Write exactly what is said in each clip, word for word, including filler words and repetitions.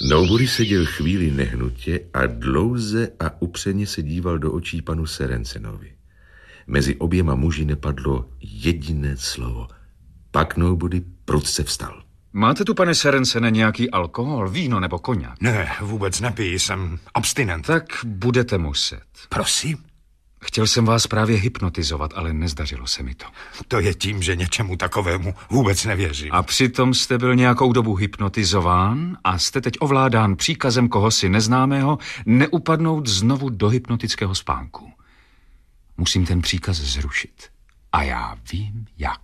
Nobody seděl chvíli nehnutě a dlouze a upřeně se díval do očí panu Serensenovi. Mezi oběma muži nepadlo jediné slovo. Pak Nobody prudce vstal. Máte tu, pane Serensene, nějaký alkohol, víno nebo koněk? Ne, vůbec nepiju, jsem abstinent. Tak budete muset. Prosím? Chtěl jsem vás právě hypnotizovat, ale nezdařilo se mi to. To je tím, že něčemu takovému vůbec nevěřím. A přitom jste byl nějakou dobu hypnotizován a jste teď ovládán příkazem kohosi neznámého neupadnout znovu do hypnotického spánku. Musím ten příkaz zrušit. A já vím, jak.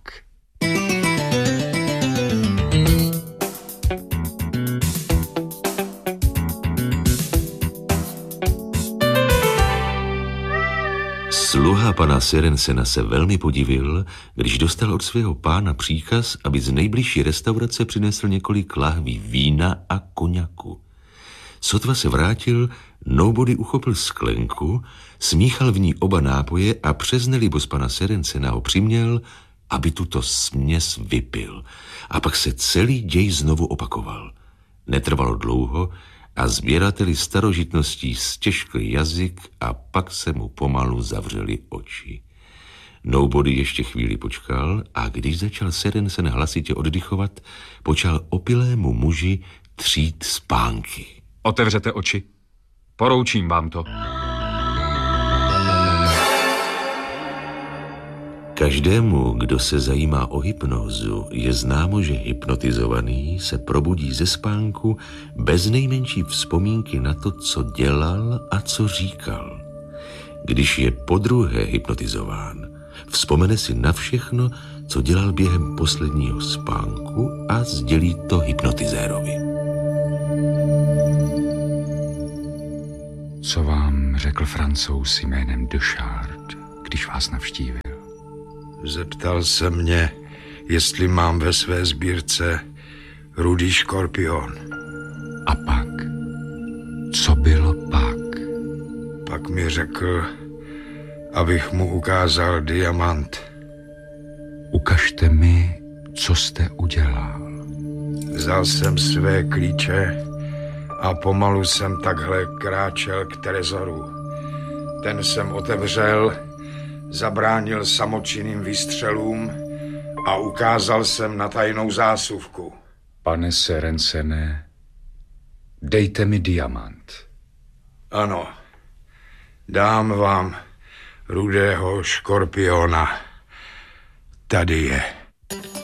Sluha pana Serensena se velmi podivil, když dostal od svého pána příkaz, aby z nejbližší restaurace přinesl několik lahví vína a koňaku. Sotva se vrátil, Nobody uchopil sklenku, smíchal v ní oba nápoje a přes nelibost pana Serensena ho přiměl, aby tuto směs vypil. A pak se celý děj znovu opakoval. Netrvalo dlouho a sběrateli starožitností stěžkl jazyk a pak se mu pomalu zavřely oči. Nobody ještě chvíli počkal a když začal Serensen hlasitě oddychovat, počal opilému muži třít spánky. Otevřete oči. Poroučím vám to. Každému, kdo se zajímá o hypnózu, je známo, že hypnotizovaný se probudí ze spánku bez nejmenší vzpomínky na to, co dělal a co říkal. Když je podruhé hypnotizován, vzpomene si na všechno, co dělal během posledního spánku a sdělí to hypnotizérovi. Co vám řekl Francouz jménem de Chard, když vás navštívil? Zeptal se mě, jestli mám ve své sbírce rudý škorpion. A pak? Co bylo pak? Pak mi řekl, abych mu ukázal diamant. Ukažte mi, co jste udělal. Vzal jsem své klíče a pomalu jsem takhle kráčel k trezoru. Ten jsem otevřel, zabránil samočinným výstřelům a ukázal jsem na tajnou zásuvku. Pane Serensene, dejte mi diamant. Ano, dám vám rudého škorpiona. Tady je.